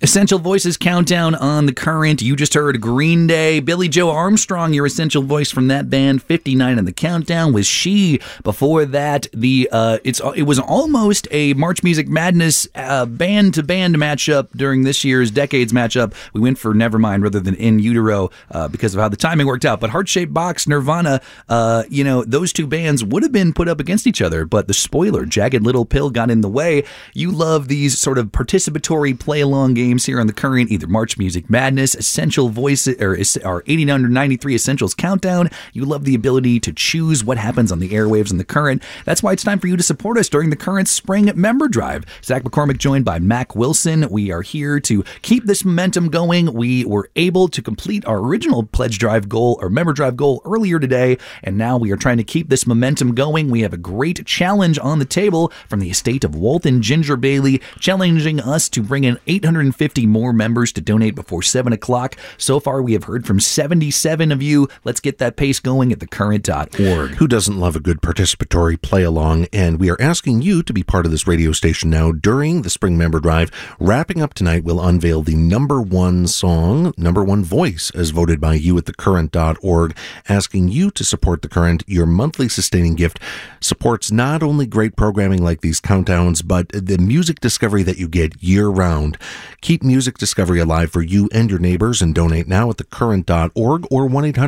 Essential Voices Countdown on The Current. You just heard Green Day. Billie Joe Armstrong, your essential voice from that band. 59 on the countdown was She. Before that, it was almost a March Music Madness band-to-band matchup during this year's Decades matchup. We went for Nevermind rather than In Utero because of how the timing worked out. But Heart-Shaped Box, Nirvana, those two bands would have been put up against each other. But the spoiler, Jagged Little Pill, got in the way. You love these sort of participatory play-along games here on The Current, either March Music Madness, Essential Voices, or our 89 under 93 Essentials Countdown. You love the ability to choose what happens on the airwaves in The Current. That's why it's time for you to support us during The Current Spring Member Drive. Zach McCormick joined by Mac Wilson. We are here to keep this momentum going. We were able to complete our original pledge drive goal or member drive goal earlier today, and now we are trying to keep this momentum going. We have a great challenge on the table from the estate of Walton Ginger Bailey, challenging us to bring in 850 more members to donate before 7 o'clock. So far, we have heard from 77 of you. Let's get that pace going at thecurrent.org. Who doesn't love a good participatory play-along? And we are asking you to be part of this radio station now during the Spring Member Drive. Wrapping up tonight, we'll unveil the number one song, number one voice, as voted by you at thecurrent.org, asking you to support The Current. Your monthly sustaining gift supports not only great programming like these countdowns, but the music discovery that you get year-round. Keep music discovery alive for you and your neighbors and donate now at thecurrent.org or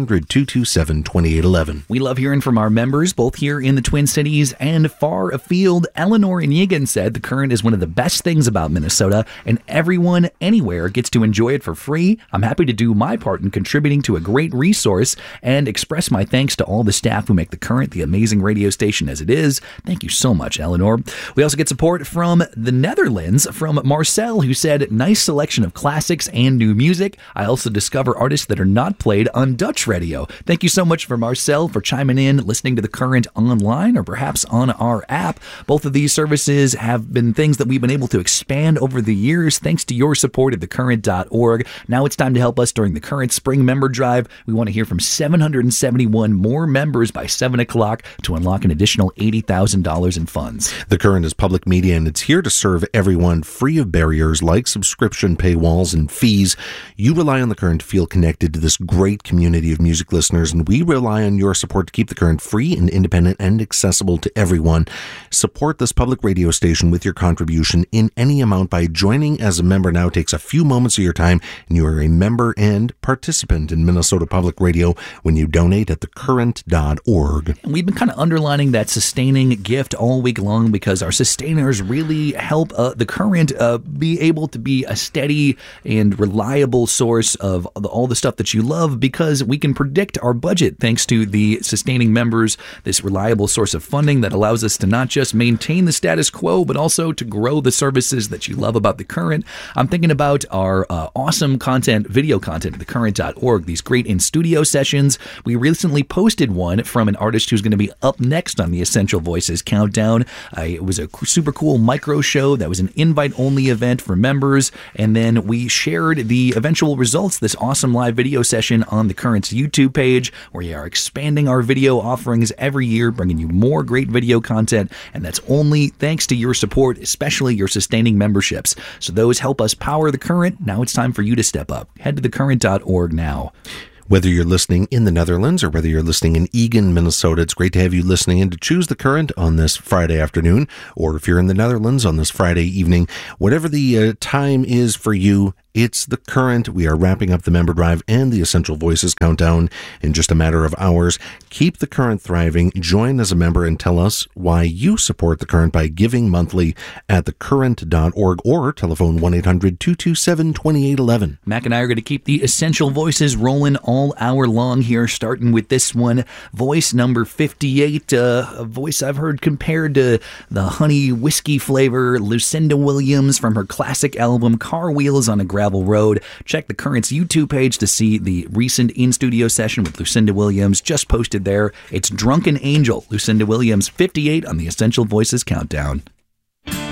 1-800-227-2811. We love hearing from our members, both here in the Twin Cities and far afield. Eleanor in Yegan said The Current is one of the best things about Minnesota, and everyone anywhere gets to enjoy it for free. I'm happy to do my part in contributing to a great resource and express my thanks to all the staff who make The Current the amazing radio station as it is. Thank you so much, Eleanor. We also get support from the Netherlands, from Marcel, who said, nice selection of classics and new music. I also discover artists that are not played on Dutch radio. Thank you so much for Marcel for chiming in, listening to The Current online or perhaps on our app. Both of these services have been things that we've been able to expand over the years thanks to your support at thecurrent.org. Now it's time to help us during the Current Spring Member Drive. We want to hear from 771 more members by 7 o'clock to unlock an additional $80,000 in funds. The Current is public media, and it's here to serve everyone free of barriers like subscription paywalls and fees. You rely on The Current to feel connected to this great community of music listeners, and we rely on your support to keep The Current free and independent and accessible to everyone. Support this public radio station with your contribution in any amount by joining as a member now. It takes a few moments of your time, and you are a member and participant in Minnesota Public Radio when you donate at thecurrent.org. We've been kind of underlining that sustaining gift all week long because our sustainers really help The Current be able to be a steady and reliable source of all the stuff that you love, because we can predict our budget thanks to the sustaining members, this reliable source of funding that allows us to not just maintain the status quo, but also to grow the services that you love about The Current. I'm thinking about our awesome content, video content at thecurrent.org, these great in-studio sessions. We recently posted one from an artist who's going to be up next on the Essential Voices Countdown. It was a super cool micro show that was an invite-only event for members, and then we shared the eventual results, this awesome live video session on The Current's YouTube page, where we are expanding our video offerings every year, bringing you more great video content, and that's only thanks to your support, especially your sustaining memberships. So those help us power The Current. Now it's time for you to step up. Head to thecurrent.org now. Whether you're listening in the Netherlands or whether you're listening in Eagan, Minnesota, it's great to have you listening and to choose The Current on this Friday afternoon, or if you're in the Netherlands on this Friday evening, whatever the time is for you, it's The Current. We are wrapping up the member drive and the Essential Voices Countdown in just a matter of hours. Keep The Current thriving. Join as a member and tell us why you support The Current by giving monthly at thecurrent.org or telephone 1-800-227-2811. Mac and I are going to keep the Essential Voices rolling all hour long here, starting with this one. Voice number 58, a voice I've heard compared to the honey whiskey flavor, Lucinda Williams from her classic album Car Wheels on a Gravel Road. Check The Current's YouTube page to see the recent in-studio session with Lucinda Williams just posted there. It's Drunken Angel, Lucinda Williams 58 on the Essential Voices Countdown.